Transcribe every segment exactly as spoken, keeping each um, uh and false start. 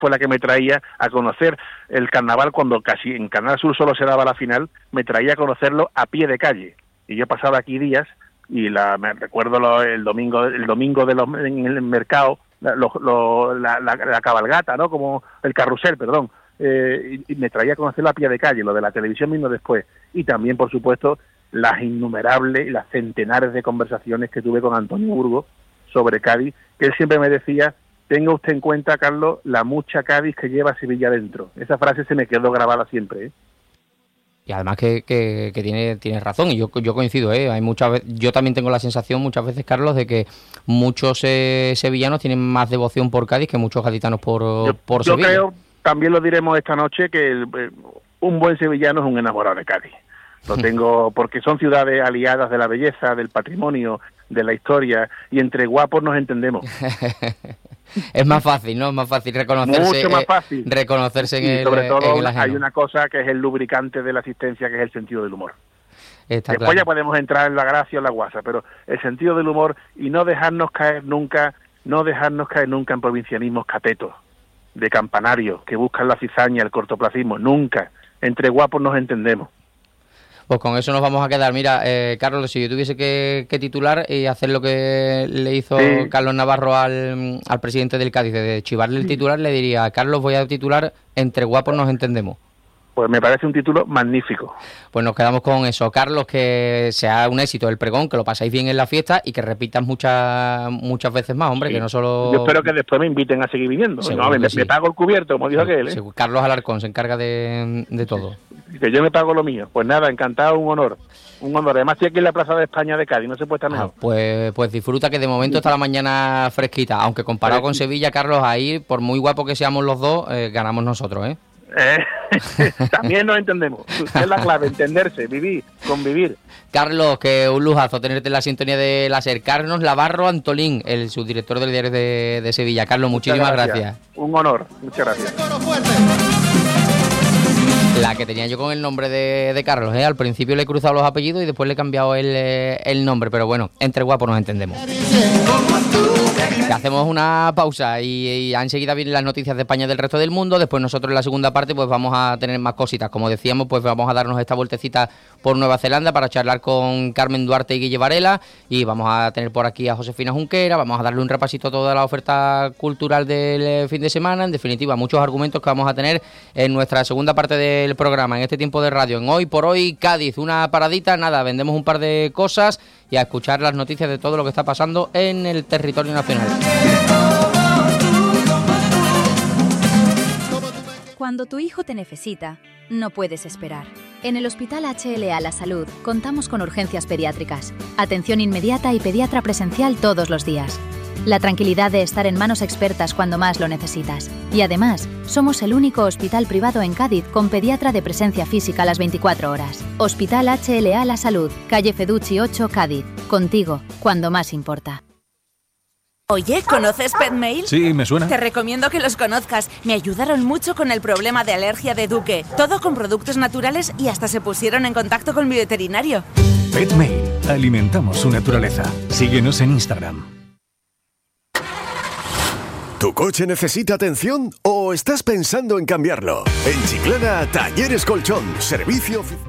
fue la que me traía a conocer el carnaval cuando casi en Canal Sur solo se daba la final, me traía a conocerlo a pie de calle. Y yo pasaba aquí días y la, me recuerdo lo, el domingo el domingo de los, en el mercado, la, lo, lo, la, la, la cabalgata, ¿no? Como el carrusel, perdón. Eh, y, y me traía a conocerlo a pie de calle, lo de la televisión mismo después. Y también, por supuesto, las innumerables y las centenares de conversaciones que tuve con Antonio Burgos sobre Cádiz, que él siempre me decía: tenga usted en cuenta, Carlos, la mucha Cádiz que lleva Sevilla dentro. Esa frase se me quedó grabada siempre, ¿eh? Y además que, que, que tiene, tiene razón, y yo, yo coincido, ¿eh? Hay muchas veces, yo también tengo la sensación muchas veces, Carlos, de que muchos eh, sevillanos tienen más devoción por Cádiz que muchos gaditanos por, yo, por yo Sevilla. Yo creo, también lo diremos esta noche, que el, eh, un buen sevillano es un enamorado de Cádiz. Lo tengo porque son ciudades aliadas de la belleza, del patrimonio, de la historia, y entre guapos nos entendemos. Es más fácil, ¿no? Es más fácil reconocerse. Mucho más fácil. Eh, reconocerse en y el sobre todo en el hay una cosa que es el lubricante de la asistencia, que es el sentido del humor. Está Después claro. Ya podemos entrar en la gracia o en la guasa, pero el sentido del humor y no dejarnos caer nunca, no dejarnos caer nunca en provincianismos catetos, de campanarios, que buscan la cizaña, el cortoplacismo, nunca. Entre guapos nos entendemos. Pues con eso nos vamos a quedar. Mira, eh, Carlos, si yo tuviese que, que titular y hacer lo que le hizo sí. Carlos Navarro al, al presidente del Cádiz, de chivarle el titular, le diría: Carlos, voy a titular Entre guapos nos entendemos. Pues me parece un título magnífico. Pues nos quedamos con eso. Carlos, que sea un éxito el pregón, que lo pasáis bien en la fiesta y que repitas muchas muchas veces más, hombre, sí. que no solo... Yo espero que después me inviten a seguir viniendo. No, me, sí. me pago el cubierto, como dijo sí, aquel, ¿eh? Sí. Carlos Alarcón se encarga de, de todo. Que yo me pago lo mío. Pues nada, encantado, un honor. Un honor. Además estoy aquí en la Plaza de España de Cádiz, no se puede estar mejor. Ah, pues, pues disfruta, que de momento está la mañana fresquita, aunque comparado sí. con Sevilla, Carlos, ahí, por muy guapo que seamos los dos, eh, ganamos nosotros, ¿eh? Eh, también nos entendemos. Es la clave, entenderse, vivir, convivir. Carlos, que un lujazo tenerte en la sintonía de Láser. Carlos Navarro Antolín, el subdirector del Diario de, de Sevilla. Carlos, muchas muchísimas gracias. gracias. Un honor, muchas gracias. La que tenía yo con el nombre de, de Carlos, ¿eh? Al principio le he cruzado los apellidos y después le he cambiado el, el nombre, pero bueno, entre guapos nos entendemos. Hacemos una pausa y, y enseguida vienen las noticias de España y del resto del mundo. Después nosotros en la segunda parte pues vamos a tener más cositas. Como decíamos, pues vamos a darnos esta vueltecita por Nueva Zelanda para charlar con Carmen Duarte y Guille Varela, y vamos a tener por aquí a Josefina Junquera. Vamos a darle un repasito a toda la oferta cultural del fin de semana. En definitiva, muchos argumentos que vamos a tener en nuestra segunda parte del programa, en este tiempo de radio, en Hoy por Hoy Cádiz. Una paradita, nada, vendemos un par de cosas y a escuchar las noticias de todo lo que está pasando en el territorio nacional. Cuando tu hijo te necesita, no puedes esperar. En el Hospital H L A La Salud contamos con urgencias pediátricas, atención inmediata y pediatra presencial todos los días. La tranquilidad de estar en manos expertas cuando más lo necesitas. Y además, somos el único hospital privado en Cádiz con pediatra de presencia física a las veinticuatro horas. Hospital H L A La Salud, calle Feducci ocho, Cádiz. Contigo, cuando más importa. Oye, ¿conoces PetMail? Sí, me suena. Te recomiendo que los conozcas. Me ayudaron mucho con el problema de alergia de Duque. Todo con productos naturales y hasta se pusieron en contacto con mi veterinario. PetMail. Alimentamos su naturaleza. Síguenos en Instagram. ¿Tu coche necesita atención o estás pensando en cambiarlo? En Chiclana, Talleres Colchón, servicio oficial.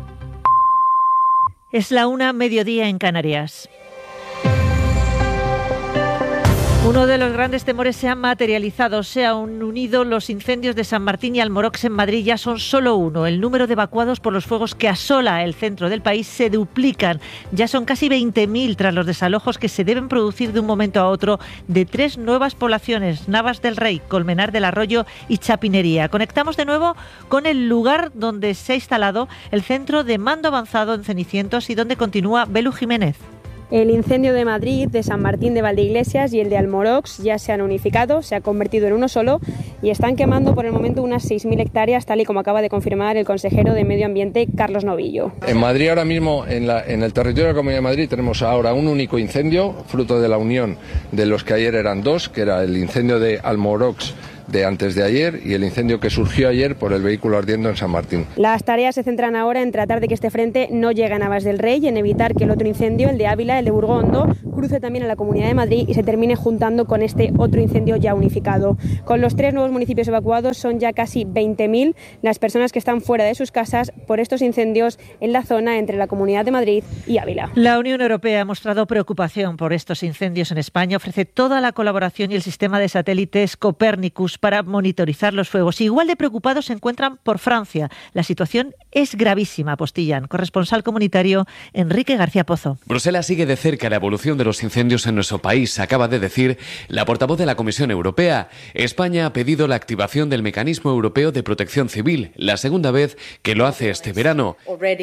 Es la una, mediodía en Canarias. Uno de los grandes temores se ha materializado, se han unido los incendios de San Martín y Almorox en Madrid. Ya son solo uno. El número de evacuados por los fuegos que asola el centro del país se duplican. Ya son casi veinte mil tras los desalojos que se deben producir de un momento a otro de tres nuevas poblaciones: Navas del Rey, Colmenar del Arroyo y Chapinería. Conectamos de nuevo con el lugar donde se ha instalado el centro de mando avanzado en Cenicientos y donde continúa Belu Jiménez. El incendio de Madrid, de San Martín de Valdeiglesias y el de Almorox ya se han unificado, se ha convertido en uno solo y están quemando por el momento unas seis mil hectáreas, tal y como acaba de confirmar el consejero de Medio Ambiente, Carlos Novillo. En Madrid ahora mismo, en, la, en el territorio de la Comunidad de Madrid, tenemos ahora un único incendio, fruto de la unión de los que ayer eran dos, que era el incendio de Almorox de antes de ayer y el incendio que surgió ayer por el vehículo ardiendo en San Martín. Las tareas se centran ahora en tratar de que este frente no llegue a Navas del Rey y en evitar que el otro incendio, el de Ávila, el de Burgondo, cruce también a la Comunidad de Madrid y se termine juntando con este otro incendio ya unificado. Con los tres nuevos municipios evacuados son ya casi veinte mil las personas que están fuera de sus casas por estos incendios en la zona entre la Comunidad de Madrid y Ávila. La Unión Europea ha mostrado preocupación por estos incendios en España. Ofrece toda la colaboración y el sistema de satélites Copérnicus para monitorizar los fuegos. Igual de preocupados se encuentran por Francia. La situación es gravísima, apostillan. Corresponsal comunitario Enrique García Pozo. Bruselas sigue de cerca la evolución de los incendios en nuestro país, acaba de decir la portavoz de la Comisión Europea. España ha pedido la activación del Mecanismo Europeo de Protección Civil, la segunda vez que lo hace este verano.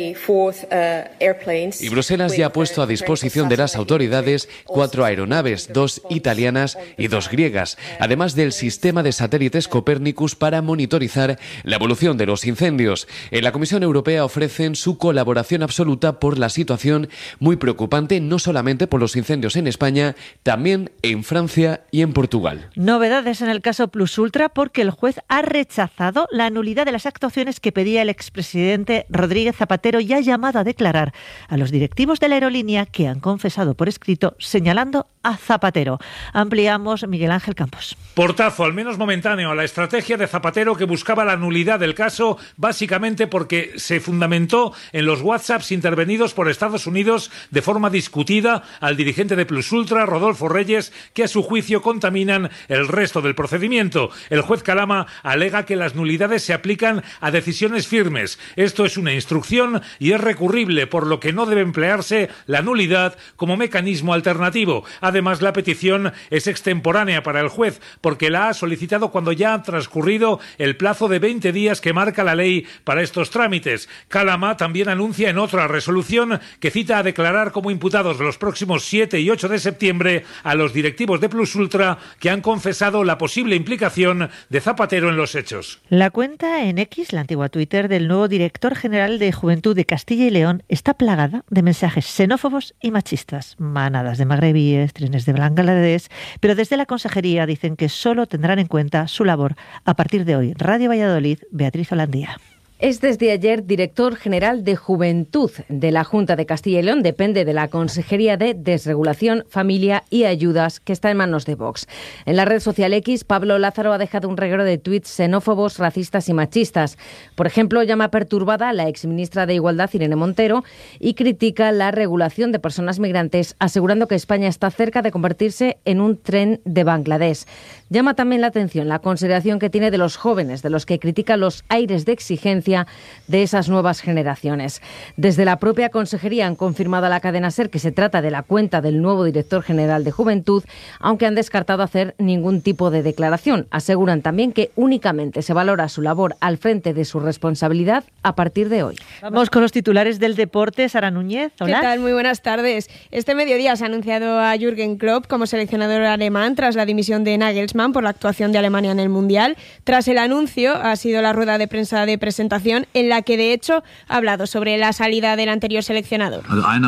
Y Bruselas ya ha puesto a disposición de las autoridades cuatro aeronaves, dos italianas y dos griegas, además del sistema de satélites Copérnicus para monitorizar la evolución de los incendios. En la Comisión Europea ofrecen su colaboración absoluta por la situación muy preocupante, no solamente por los incendios en España, también en Francia y en Portugal. Novedades en el caso Plus Ultra porque el juez ha rechazado la nulidad de las actuaciones que pedía el expresidente Rodríguez Zapatero y ha llamado a declarar a los directivos de la aerolínea que han confesado por escrito señalando a Zapatero. Ampliamos, Miguel Ángel Campos. Portazo, al menos momentáneo, a la estrategia de Zapatero que buscaba la nulidad del caso, básicamente porque se fundamentó en los WhatsApps intervenidos por Estados Unidos de forma discutida al dirigente de Plus Ultra, Rodolfo Reyes, que a su juicio contaminan el resto del procedimiento. El juez Calama alega que las nulidades se aplican a decisiones firmes. Esto es una instrucción y es recurrible, por lo que no debe emplearse la nulidad como mecanismo alternativo. Además, la petición es extemporánea para el juez, porque la ha solicitado cuando ya ha transcurrido el plazo de veinte días que marca la ley para estos trámites. Calama también anuncia en otra resolución que cita a declarar como imputados los próximos siete y ocho de septiembre a los directivos de Plus Ultra que han confesado la posible implicación de Zapatero en los hechos. La cuenta en X, la antigua Twitter, del nuevo director general de Juventud de Castilla y León está plagada de mensajes xenófobos y machistas. Manadas de magrebíes, trenes de Bangladesh, pero desde la consejería dicen que solo tendrán en cuenta su labor a partir de hoy. Radio Valladolid, Beatriz Holandía. Es desde ayer director general de Juventud de la Junta de Castilla y León. Depende de la Consejería de Desregulación, Familia y Ayudas, que está en manos de Vox. En la red social X, Pablo Lázaro ha dejado un reguero de tuits xenófobos, racistas y machistas. Por ejemplo, llama perturbada a la exministra de Igualdad, Irene Montero, y critica la regulación de personas migrantes, asegurando que España está cerca de convertirse en un tren de Bangladesh. Llama también la atención la consideración que tiene de los jóvenes, de los que critica los aires de exigencia de esas nuevas generaciones. Desde la propia consejería han confirmado a la cadena SER que se trata de la cuenta del nuevo director general de Juventud, aunque han descartado hacer ningún tipo de declaración. Aseguran también que únicamente se valora su labor al frente de su responsabilidad a partir de hoy. Vamos con los titulares del deporte. Sara Núñez, hola. ¿Qué tal? Muy buenas tardes. Este mediodía se ha anunciado a Jürgen Klopp como seleccionador alemán tras la dimisión de Nagelsmann por la actuación de Alemania en el Mundial. Tras el anuncio ha sido la rueda de prensa de presentación en la que de hecho ha hablado sobre la salida del anterior seleccionador.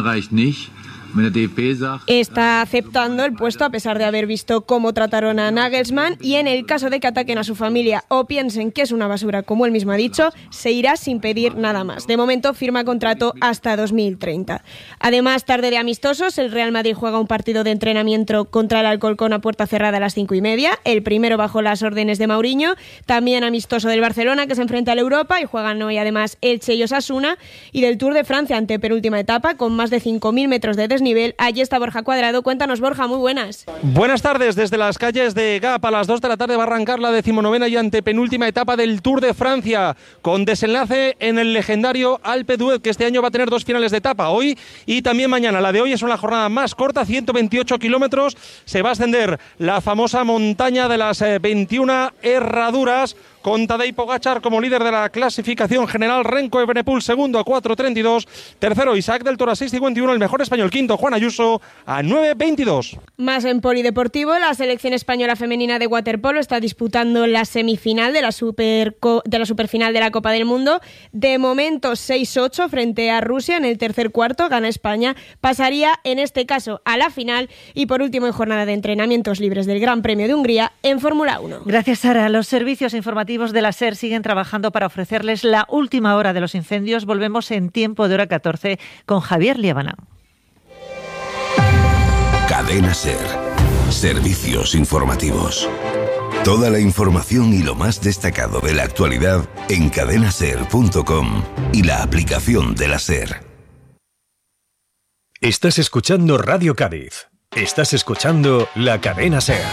Está aceptando el puesto a pesar de haber visto cómo trataron a Nagelsmann y en el caso de que ataquen a su familia o piensen que es una basura, como él mismo ha dicho, se irá sin pedir nada más. De momento firma contrato hasta dos mil treinta. Además, tarde de amistosos, el Real Madrid juega un partido de entrenamiento contra el Alcorcón a puerta cerrada a las cinco y media, el primero bajo las órdenes de Mourinho. También amistoso del Barcelona, que se enfrenta al Europa y juegan hoy además Elche y Osasuna, y del Tour de Francia, ante penúltima etapa con más de cinco mil metros de desnivel. Allí está Borja Cuadrado. Cuéntanos, Borja, muy buenas. Buenas tardes. Desde las calles de Gap a las dos de la tarde va a arrancar la decimonovena y antepenúltima etapa del Tour de Francia, con desenlace en el legendario Alpe d'Huez, que este año va a tener dos finales de etapa, hoy y también mañana. La de hoy es una jornada más corta, ciento veintiocho kilómetros. Se va a ascender la famosa montaña de las veintiuna herraduras, con Tadej Pogačar como líder de la clasificación general, Renko Evenepoel segundo a cuatro treinta y dos, tercero Isaac del Toro a seis cincuenta y uno, el mejor español quinto Juan Ayuso a nueve veintidós. Más en polideportivo, la selección española femenina de waterpolo está disputando la semifinal de la, super, de la superfinal de la Copa del Mundo. De momento seis ocho frente a Rusia en el tercer cuarto, gana España, pasaría en este caso a la final. Y por último, en jornada de entrenamientos libres del Gran Premio de Hungría en Fórmula uno. Gracias, Sara. Los servicios informativos de la SER siguen trabajando para ofrecerles la última hora de los incendios. Volvemos en tiempo de hora catorce con Javier Liabana. Cadena SER. Servicios informativos. Toda la información y lo más destacado de la actualidad en cadena ser punto com y la aplicación de la SER. Estás escuchando Radio Cádiz. Estás escuchando la Cadena SER.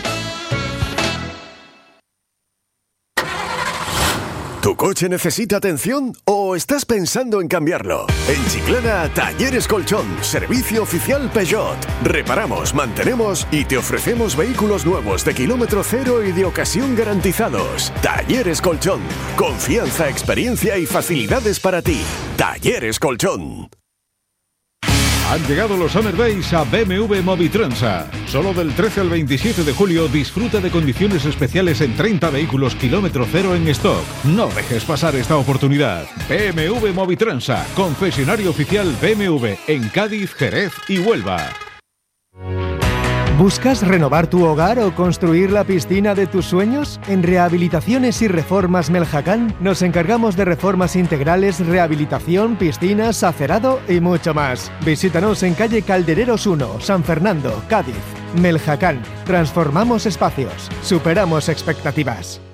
¿Tu coche necesita atención o estás pensando en cambiarlo? En Chiclana, Talleres Colchón, servicio oficial Peugeot. Reparamos, mantenemos y te ofrecemos vehículos nuevos de kilómetro cero y de ocasión garantizados. Talleres Colchón, confianza, experiencia y facilidades para ti. Talleres Colchón. Han llegado los Summer Days a B M W Movitransa. Solo del trece al veintisiete de julio disfruta de condiciones especiales en treinta vehículos kilómetro cero en stock. No dejes pasar esta oportunidad. B M W Movitransa, concesionario oficial B M W en Cádiz, Jerez y Huelva. ¿Buscas renovar tu hogar o construir la piscina de tus sueños? En Rehabilitaciones y Reformas Meljacán nos encargamos de reformas integrales, rehabilitación, piscinas, acerado y mucho más. Visítanos en calle Caldereros uno, San Fernando, Cádiz. Meljacán. Transformamos espacios. Superamos expectativas.